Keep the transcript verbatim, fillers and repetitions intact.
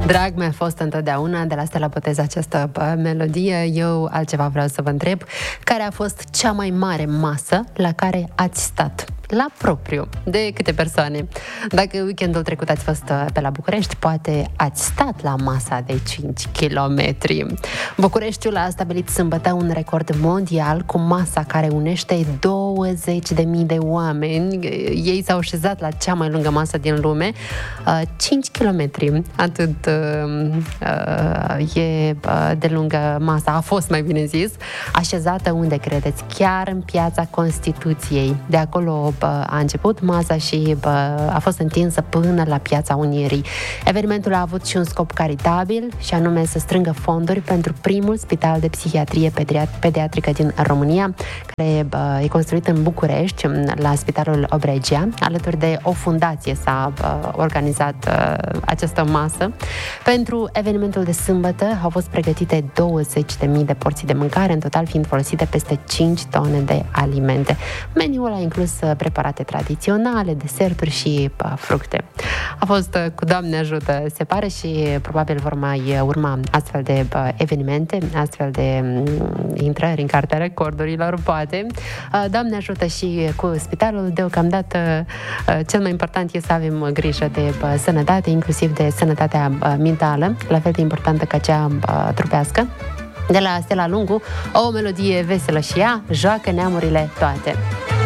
Drag mi-a fost întotdeauna de la Stella Botez această melodie. Eu altceva vreau să vă întreb. Care a fost cea mai mare masă la care ați stat? La propriu. De câte persoane? Dacă weekendul trecut ați fost pe la București, poate ați stat la masa de cinci kilometri. Bucureștiul a stabilit sâmbătă un record mondial cu masa care unește douăzeci de mii de oameni. Ei s-au așezat la cea mai lungă masă din lume, cinci kilometri. Atât uh, e de lungă masa, a fost, mai bine zis, așezată unde credeți? Chiar în Piața Constituției. De acolo a început masa și bă, a fost întinsă până la Piața Unirii. Evenimentul a avut și un scop caritabil, și anume să strângă fonduri pentru primul spital de psihiatrie pediatrică din România, care bă, e construit în București, la Spitalul Obregia. Alături de o fundație s-a bă, organizat bă, această masă. Pentru evenimentul de sâmbătă au fost pregătite douăzeci de mii de porții de mâncare, în total fiind folosite peste cinci tone de alimente. Meniul a inclus preparate tradiționale, deserturi și bă, fructe. A fost cu Doamne ajută, se pare, și probabil vor mai urma astfel de bă, evenimente, astfel de m- intrări în cartea recordurilor, poate. Doamne ajută și cu spitalul. Deocamdată cel mai important este să avem grijă de bă, sănătate, inclusiv de sănătatea bă, mentală, la fel de importantă ca cea bă, trupească. De la Stella Lungu, o melodie veselă și ea, joacă neamurile toate.